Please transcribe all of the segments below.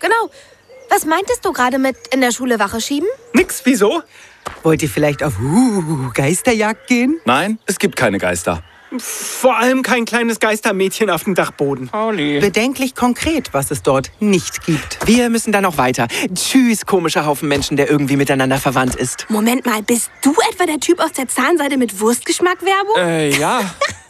genau. Was meintest du gerade mit in der Schule Wache schieben? Nix, wieso? Wollt ihr vielleicht auf Geisterjagd gehen? Nein, es gibt keine Geister. Vor allem kein kleines Geistermädchen auf dem Dachboden. Pauli. Bedenklich konkret, was es dort nicht gibt. Wir müssen da noch weiter. Tschüss, komischer Haufen Menschen, der irgendwie miteinander verwandt ist. Moment mal, bist du etwa der Typ aus der Zahnseide mit Wurstgeschmack-Werbung? Ja.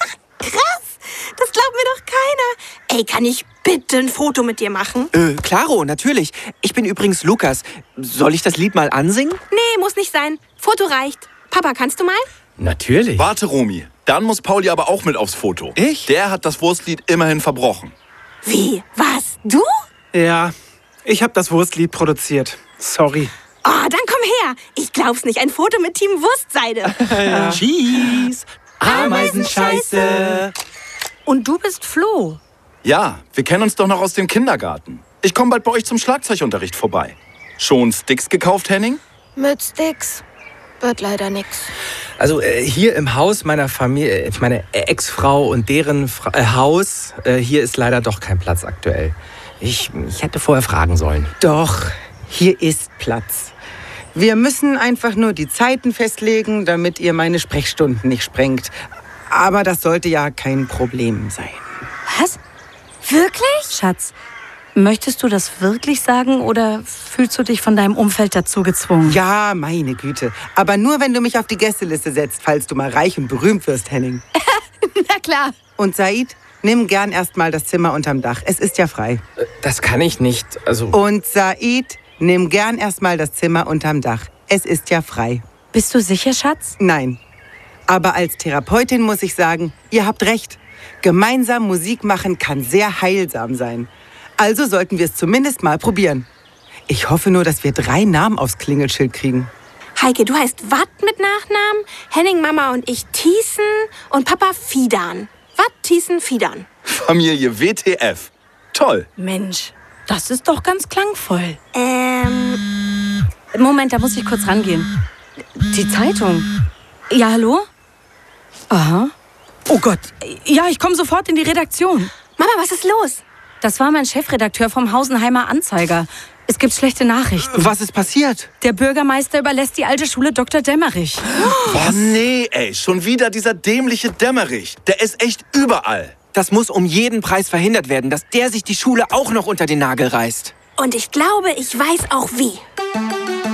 Krass, das glaubt mir doch keiner. Ey, kann ich bitte ein Foto mit dir machen? Klaro, natürlich. Ich bin übrigens Lukas. Soll ich das Lied mal ansingen? Nee, muss nicht sein. Foto reicht. Papa, kannst du mal? Natürlich. Warte, Romy. Dann muss Pauli aber auch mit aufs Foto. Ich? Der hat das Wurstlied immerhin verbrochen. Wie? Was? Du? Ja, ich habe das Wurstlied produziert. Sorry. Oh, dann komm her. Ich glaub's nicht. Ein Foto mit Team Wurstseide. Cheese. Ameisenscheiße. Und du bist Flo. Ja, wir kennen uns doch noch aus dem Kindergarten. Ich komme bald bei euch zum Schlagzeugunterricht vorbei. Schon Sticks gekauft, Henning? Mit Sticks wird leider nix. Also hier im Haus meiner Familie, meine Ex-Frau und deren Haus, hier ist leider doch kein Platz aktuell. Ich hätte vorher fragen sollen. Doch, hier ist Platz. Wir müssen einfach nur die Zeiten festlegen, damit ihr meine Sprechstunden nicht sprengt. Aber das sollte ja kein Problem sein. Was? Wirklich? Schatz, möchtest du das wirklich sagen oder fühlst du dich von deinem Umfeld dazu gezwungen? Ja, meine Güte. Aber nur, wenn du mich auf die Gästeliste setzt, falls du mal reich und berühmt wirst, Henning. Na klar. Und Said, nimm gern erst mal das Zimmer unterm Dach. Es ist ja frei. Das kann ich nicht, also... Und Said, nimm gern erst mal das Zimmer unterm Dach. Es ist ja frei. Bist du sicher, Schatz? Nein. Aber als Therapeutin muss ich sagen, ihr habt recht. Gemeinsam Musik machen kann sehr heilsam sein. Also sollten wir es zumindest mal probieren. Ich hoffe nur, dass wir 3 Namen aufs Klingelschild kriegen. Heike, du heißt Watt mit Nachnamen, Henning, Mama und ich Thiessen und Papa Fidan. Watt, Thiessen, Fidan. Familie WTF. Toll. Mensch, das ist doch ganz klangvoll. Moment, da muss ich kurz rangehen. Die Zeitung. Ja, hallo? Aha. Oh Gott. Ja, ich komme sofort in die Redaktion. Mama, was ist los? Das war mein Chefredakteur vom Hausenheimer Anzeiger. Es gibt schlechte Nachrichten. Was ist passiert? Der Bürgermeister überlässt die alte Schule Dr. Dämmerich. Was? Nee, ey, schon wieder dieser dämliche Dämmerich. Der ist echt überall. Das muss um jeden Preis verhindert werden, dass der sich die Schule auch noch unter den Nagel reißt. Und ich glaube, ich weiß auch wie.